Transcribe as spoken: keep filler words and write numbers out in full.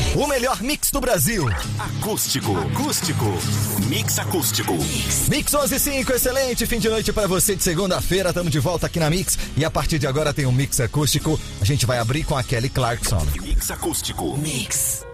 O melhor mix do Brasil. Acústico. Acústico. Mix acústico. Mix onze e cinco, excelente fim de noite pra você de segunda-feira. Estamos de volta aqui na Mix. E a partir de agora tem um mix acústico. A gente vai abrir com a Kelly Clarkson. Mix acústico. Mix.